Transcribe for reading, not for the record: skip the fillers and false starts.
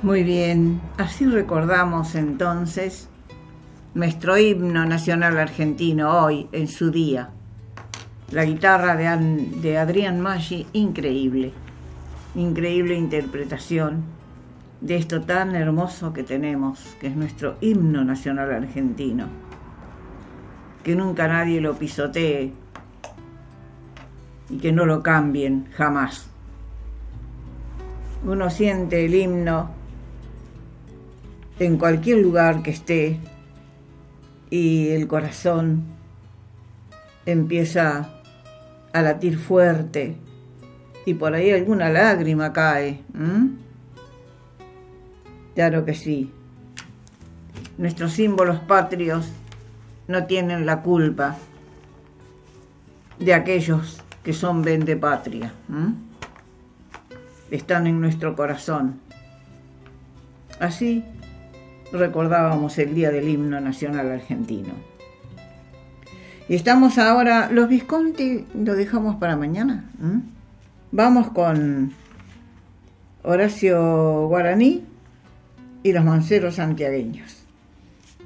Muy bien, así recordamos entonces nuestro himno nacional argentino hoy, en su día. La guitarra de Adrián Maggi, increíble interpretación de esto tan hermoso que tenemos, que es nuestro himno nacional argentino. Que nunca nadie lo pisotee y que no lo cambien jamás. Uno siente el himno en cualquier lugar que esté y el corazón empieza a latir fuerte y por ahí alguna lágrima cae. Claro que sí. Nuestros símbolos patrios no tienen la culpa de aquellos que son vendepatria. Están en nuestro corazón. Así recordábamos el día del himno nacional argentino. Y estamos ahora, los Visconti lo dejamos para mañana. Vamos con Horacio Guaraní y los Manceros santiagueños.